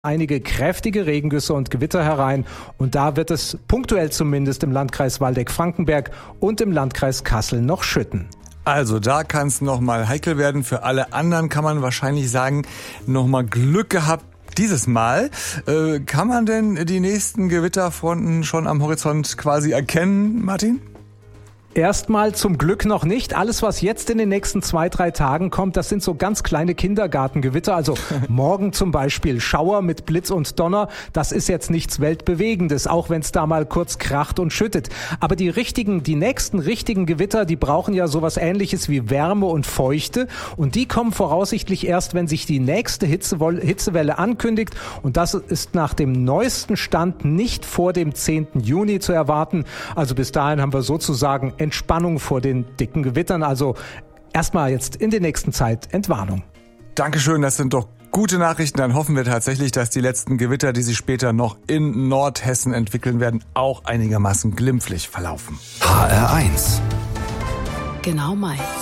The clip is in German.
einige kräftige Regengüsse und Gewitter herein und da wird es punktuell zumindest im Landkreis Waldeck-Frankenberg und im Landkreis Kassel noch schütten. Also da kann es nochmal heikel werden. Für alle anderen kann man wahrscheinlich sagen, nochmal Glück gehabt. Dieses Mal, kann man denn die nächsten Gewitterfronten schon am Horizont quasi erkennen, Martin? Erstmal zum Glück noch nicht. Alles, was jetzt in den nächsten 2-3 Tagen kommt, das sind so ganz kleine Kindergartengewitter. Also morgen zum Beispiel Schauer mit Blitz und Donner. Das ist jetzt nichts Weltbewegendes, auch wenn es da mal kurz kracht und schüttet. Aber die nächsten richtigen Gewitter, die brauchen ja sowas Ähnliches wie Wärme und Feuchte. Und die kommen voraussichtlich erst, wenn sich die nächste Hitzewelle ankündigt. Und das ist nach dem neuesten Stand nicht vor dem 10. Juni zu erwarten. Also bis dahin haben wir sozusagen Entspannung vor den dicken Gewittern, also erstmal jetzt in der nächsten Zeit Entwarnung. Dankeschön, das sind doch gute Nachrichten. Dann hoffen wir tatsächlich, dass die letzten Gewitter, die sich später noch in Nordhessen entwickeln werden, auch einigermaßen glimpflich verlaufen. HR1 Genau meins.